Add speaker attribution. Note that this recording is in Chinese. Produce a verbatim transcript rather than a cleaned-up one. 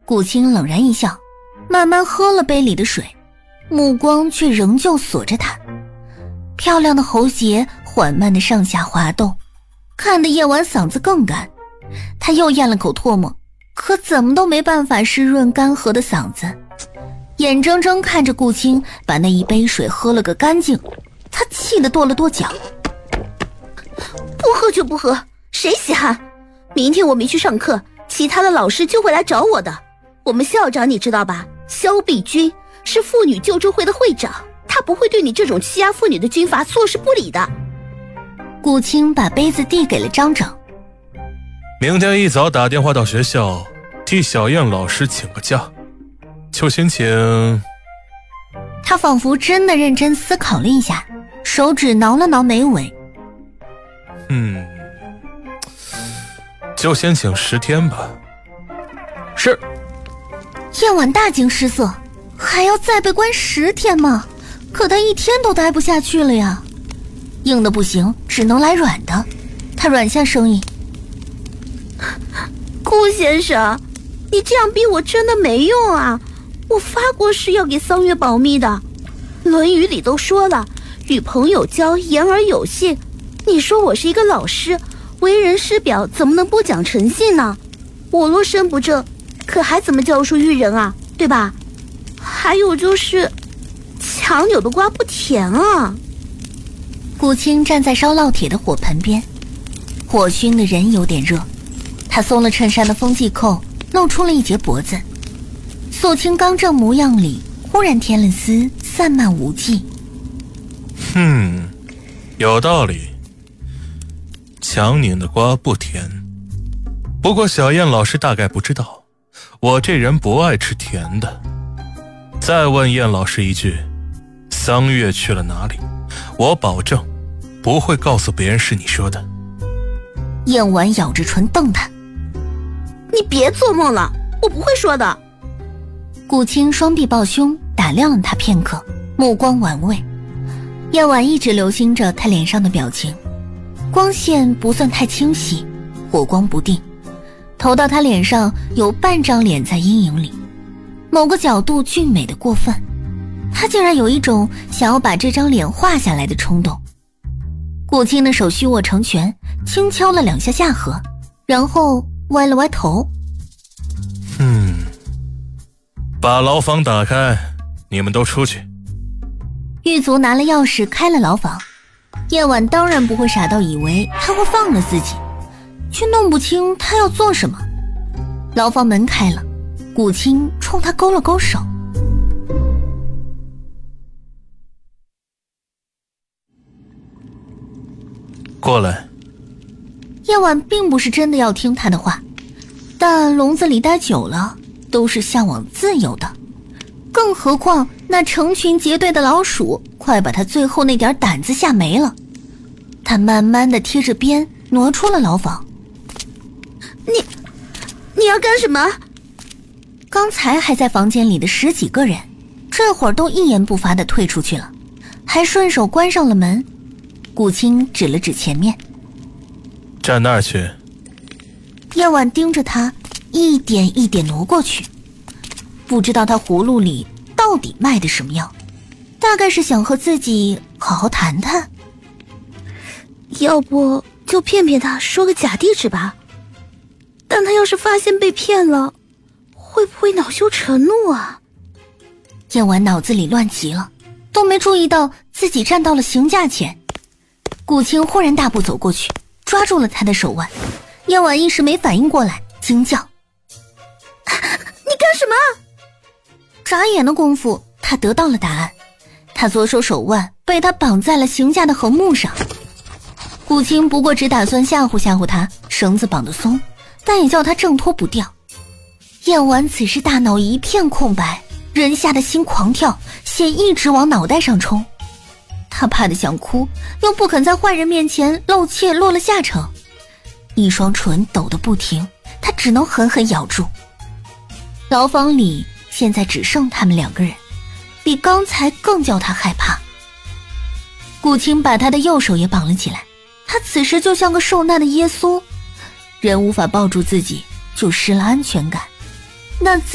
Speaker 1: 顾青冷然一笑，慢慢喝了杯里的水，目光却仍旧锁着他。漂亮的喉结缓慢地上下滑动，看得叶婉嗓子更干。他又咽了口唾沫，可怎么都没办法湿润干涸的嗓子，眼睁睁看着顾青把那一杯水喝了个干净，他气得跺了跺脚。
Speaker 2: 不喝就不喝，谁稀罕？明天我没去上课，其他的老师就会来找我的。我们校长你知道吧？萧碧君是妇女救助会的会长，他不会对你这种欺压妇女的军阀坐视不理的。
Speaker 1: 顾青把杯子递给了张长。
Speaker 3: 明天一早打电话到学校，替小燕老师请个假。就先请。
Speaker 1: 他仿佛真的认真思考了一下，手指挠了挠眉尾。
Speaker 3: 嗯，就先请十天吧。是。
Speaker 1: 叶婉大惊失色，还要再被关十天吗？可他一天都待不下去了呀。硬的不行，只能来软的。他软下声音：
Speaker 2: 顾先生，你这样逼我真的没用啊！我发过誓要给桑月保密的，《论语》里都说了，与朋友交，言而有信。你说我是一个老师，为人师表，怎么能不讲诚信呢？我若身不正，可还怎么教书育人啊，对吧？还有就是强扭的瓜不甜啊。
Speaker 1: 顾青站在烧烙铁的火盆边，火熏的人有点热，他松了衬衫的风系扣，露出了一截脖子，素清刚正模样里忽然添了丝散漫无际。
Speaker 3: 嗯，有道理，强拧的瓜不甜。不过小燕老师大概不知道，我这人不爱吃甜的。再问燕老师一句，桑月去了哪里？我保证不会告诉别人是你说的。
Speaker 1: 燕婉咬着唇瞪他：
Speaker 2: 你别做梦了，我不会说的。
Speaker 1: 顾青双臂抱胸，打量了他片刻，目光玩味。燕婉一直留心着他脸上的表情，光线不算太清晰，火光不定，投到他脸上有半张脸在阴影里，某个角度俊美的过分，他竟然有一种想要把这张脸画下来的冲动。顾青的手虚握成拳，轻敲了两下下颌，然后歪了歪头。
Speaker 3: 嗯，把牢房打开，你们都出去。
Speaker 1: 狱卒拿了钥匙开了牢房，叶婉当然不会傻到以为他会放了自己，却弄不清他要做什么。牢房门开了，顾青冲他勾了勾手。
Speaker 3: 过来。
Speaker 1: 叶婉并不是真的要听他的话，但笼子里待久了都是向往自由的，更何况那成群结队的老鼠快把他最后那点胆子吓没了。他慢慢地贴着边挪出了牢房。
Speaker 2: 你你要干什么？
Speaker 1: 刚才还在房间里的十几个人，这会儿都一言不发地退出去了，还顺手关上了门。顾青指了指前面，
Speaker 3: 站那儿去。
Speaker 1: 叶婉盯着他一点一点挪过去，不知道他葫芦里到底卖的什么药，大概是想和自己好好谈谈。
Speaker 2: 要不就骗骗他，说个假地址吧。但他要是发现被骗了，会不会恼羞成怒啊？
Speaker 1: 叶婉脑子里乱极了，都没注意到自己站到了刑架前。顾青忽然大步走过去，抓住了他的手腕。叶婉一时没反应过来，惊叫：
Speaker 2: 你干什么？
Speaker 1: 眨眼的功夫，他得到了答案。他左手手腕被他绑在了刑架的横木上。顾青不过只打算吓唬吓唬他，绳子绑得松，但也叫他挣脱不掉。叶婉此时大脑一片空白，人吓得心狂跳，血一直往脑袋上冲。他怕得想哭，又不肯在坏人面前露怯落了下乘，一双唇抖得不停，他只能狠狠咬住。牢房里现在只剩他们两个人，比刚才更叫他害怕。顾青把他的右手也绑了起来，他此时就像个受难的耶稣，人无法抱住自己，就失了安全感。那自